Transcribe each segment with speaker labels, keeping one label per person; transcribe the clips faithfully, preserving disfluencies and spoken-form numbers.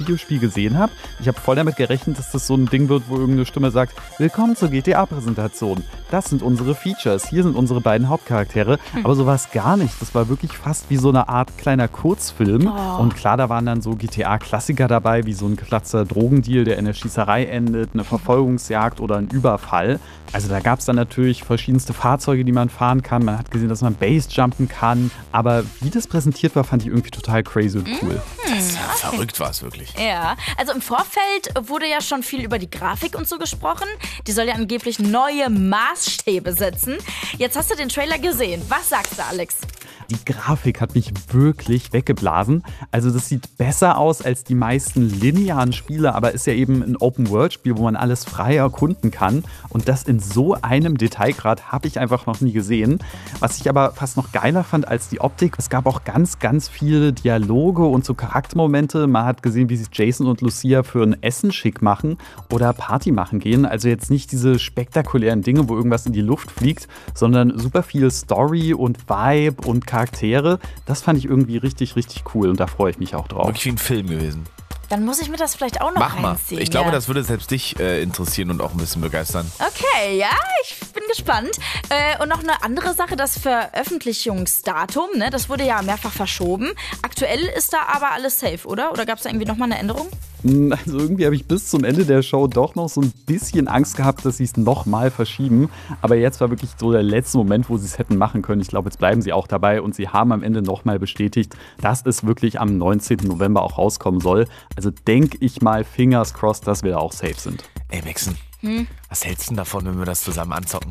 Speaker 1: Videospiel gesehen habe. Ich habe voll damit gerechnet, dass das so ein Ding wird, wo irgendeine Stimme sagt, willkommen zur G T A-Präsentation. Das sind unsere Features, hier sind unsere beiden Hauptcharaktere. Hm. Aber so war es gar nicht. Das war wirklich fast wie so eine Art kleiner Kurzfilm. Oh. Und klar, da waren dann so G T A-Klassiker dabei, wie so ein geplatzer Drogendeal, der in der Schießerei endet, eine Verfolgungsjagd oder ein Überfall. Also da gab es dann natürlich verschiedenste Fahrzeuge, die man fahren kann. Man hat gesehen, dass man Basejumpen kann. Aber wie das präsentiert war, fand ich irgendwie total crazy und cool.
Speaker 2: Das ist ja okay. Verrückt war es wirklich.
Speaker 3: Ja, also im Vorfeld wurde ja schon viel über die Grafik und so gesprochen. Die soll ja angeblich neue Maßstäbe setzen. Jetzt hast du den Trailer gesehen. Was sagst du, Alex?
Speaker 1: Die Grafik hat mich wirklich weggeblasen. Also das sieht besser aus als die meisten linearen Spiele, aber ist ja eben ein Open-World-Spiel, wo man alles frei erkunden kann. Und das in so einem Detailgrad habe ich einfach noch nie gesehen. Was ich aber fast noch geiler fand als die Optik, es gab auch ganz, ganz viele Dialoge und so Charaktermomente. Man hat gesehen, wie sich Jason und Lucia für ein Essen schick machen oder Party machen gehen. Also jetzt nicht diese spektakulären Dinge, wo irgendwas in die Luft fliegt, sondern super viel Story und Vibe und Charaktere. Das fand ich irgendwie richtig, richtig cool und da freue ich mich auch drauf.
Speaker 2: Wirklich wie ein Film gewesen.
Speaker 3: Dann muss ich mir das vielleicht auch noch
Speaker 2: Mach mal.
Speaker 3: reinziehen.
Speaker 2: Ich glaube,
Speaker 3: ja.
Speaker 2: das würde selbst dich äh, interessieren und auch ein bisschen begeistern.
Speaker 3: Okay, ja, ich bin gespannt. Äh, und noch eine andere Sache, das Veröffentlichungsdatum, ne, das wurde ja mehrfach verschoben. Aktuell ist da aber alles safe, oder? Oder gab es da irgendwie nochmal eine Änderung?
Speaker 1: Also irgendwie habe ich bis zum Ende der Show doch noch so ein bisschen Angst gehabt, dass sie es nochmal verschieben. Aber jetzt war wirklich so der letzte Moment, wo sie es hätten machen können. Ich glaube, jetzt bleiben sie auch dabei und sie haben am Ende nochmal bestätigt, dass es wirklich am neunzehnten November auch rauskommen soll. Also denke ich mal, fingers crossed, dass wir da auch safe sind.
Speaker 2: Ey, Maxen, hm? Was hältst du denn davon, wenn wir das zusammen anzocken?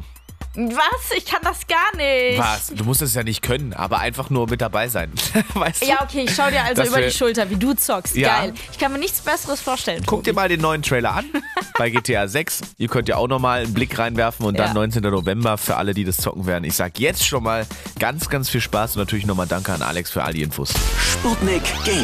Speaker 3: Was? Ich kann das gar nicht.
Speaker 2: Was? Du musst es ja nicht können, aber einfach nur mit dabei sein. Weißt du?
Speaker 3: Ja, okay, ich schau dir also
Speaker 2: Dass
Speaker 3: über
Speaker 2: wir-
Speaker 3: die Schulter, wie du zockst.
Speaker 2: Ja.
Speaker 3: Geil. Ich kann mir nichts Besseres vorstellen.
Speaker 2: Guck dir mal den neuen Trailer an bei G T A sechs. Ihr könnt ja auch nochmal einen Blick reinwerfen und dann
Speaker 3: Ja.
Speaker 2: neunzehnten November für alle, die das zocken werden. Ich sag jetzt schon mal ganz, ganz viel Spaß und natürlich nochmal danke an Alex für all die Infos.
Speaker 4: Sputnik Game